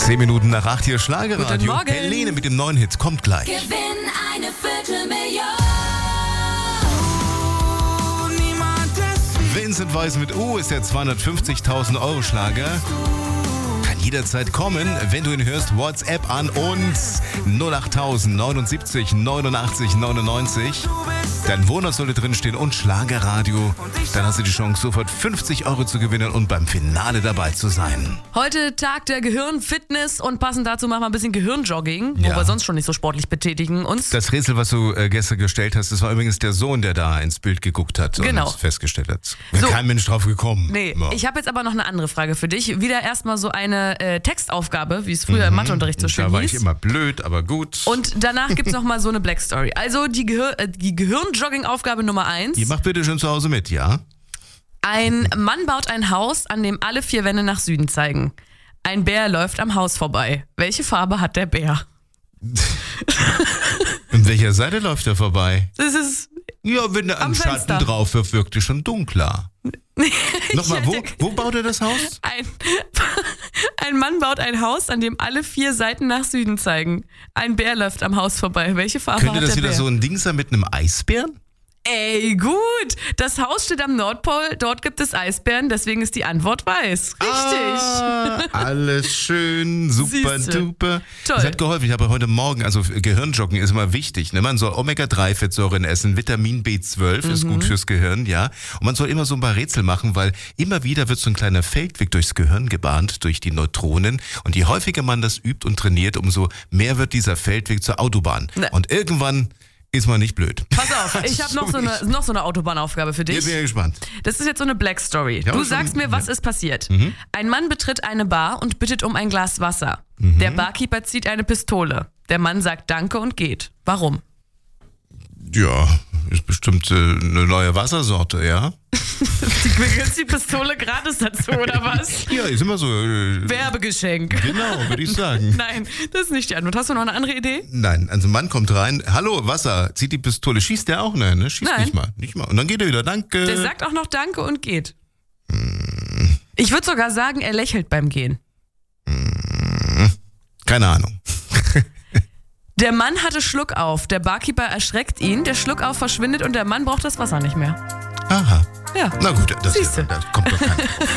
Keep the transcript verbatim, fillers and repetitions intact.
Zehn Minuten nach acht hier Schlagerradio. Guten Morgen. Helene mit dem neuen Hit kommt gleich. Gewinn eine Viertelmillion. Vincent Weiss mit U ist der zweihundertfünfzigtausend Euro Schlager. Kann jederzeit kommen, wenn du ihn hörst. WhatsApp an uns null acht neunundsiebzig neunundachtzig neunundneunzig. Dein Wohnort sollte drinstehen und Schlagerradio. Dann hast du die Chance, sofort fünfzig Euro zu gewinnen und beim Finale dabei zu sein. Heute Tag der Gehirnfitness und passend dazu machen wir ein bisschen Gehirnjogging, Ja. wo wir sonst schon nicht so sportlich betätigen uns. Das Rätsel, was du äh, gestern gestellt hast, das war übrigens der Sohn, der da ins Bild geguckt hat Genau. und festgestellt hat. Wäre So. kein Mensch drauf gekommen. Nee, Ja. ich habe jetzt aber noch eine andere Frage für dich. Wieder erstmal so eine äh, Textaufgabe, wie es früher im Matheunterricht so schön Da war hieß. ich immer blöd, aber gut. Und danach gibt's noch mal so eine Black Story. Also die, Gehir äh, die Gehirnjogging-Aufgabe Nummer eins. Ihr macht bitte schon zu Hause mit, ja? Ein Mann baut ein Haus, an dem alle vier Wände nach Süden zeigen. Ein Bär läuft am Haus vorbei. Welche Farbe hat der Bär? An welcher Seite läuft er vorbei? Das ist... Ja, wenn er Am einen Schatten Fenster. drauf wirft, wirkt es schon dunkler. Nochmal, wo, hätte- wo baut er das Haus? Ein, ein Mann baut ein Haus, an dem alle vier Seiten nach Süden zeigen. Ein Bär läuft am Haus vorbei. Welche Farbe Könnte hat das der wieder Bär? so ein Ding sein mit einem Eisbären? Ey, gut. Das Haus steht am Nordpol, dort gibt es Eisbären, deswegen ist die Antwort weiß. Richtig. Ah, alles schön, super Siehste. duper. Toll. Das hat geholfen. Ich habe heute Morgen, also Gehirnjoggen ist immer wichtig. Ne? Man soll Omega drei Fettsäuren essen, Vitamin B zwölf ist Mhm. gut fürs Gehirn, ja. Und man soll immer so ein paar Rätsel machen, weil immer wieder wird so ein kleiner Feldweg durchs Gehirn gebahnt, durch die Neutronen. Und je häufiger man das übt und trainiert, umso mehr wird dieser Feldweg zur Autobahn. Ne. Und irgendwann ist man nicht blöd. Pass auf, ich habe noch, so eine, noch so eine Autobahnaufgabe für dich. Jetzt bin ich gespannt. Das ist jetzt so eine Black Story. Ja, Du schon- sagst mir, was ja. ist passiert. Mhm. Ein Mann betritt eine Bar und bittet um ein Glas Wasser. Mhm. Der Barkeeper zieht eine Pistole. Der Mann sagt Danke und geht. Warum? Ja, ist bestimmt äh, eine neue Wassersorte, ja. Die kriegst die Pistole gratis dazu, oder was? Ja, ist immer so. Äh, Werbegeschenk. genau, würde ich sagen. Nein, das ist nicht die Antwort. Hast du noch eine andere Idee? Nein, also ein Mann kommt rein, hallo, Wasser, zieht die Pistole, schießt der auch? Nein, ne? Schießt Nein. nicht mal, nicht mal. Und dann geht er wieder, danke. Der sagt auch noch Danke und geht. Ich würde sogar sagen, er lächelt beim Gehen. Keine Ahnung. Der Mann hatte Schluck auf. Der Barkeeper erschreckt ihn. Der Schluck auf verschwindet und der Mann braucht das Wasser nicht mehr. Aha. Ja. Na gut, das, Siehste. das kommt doch keiner drauf.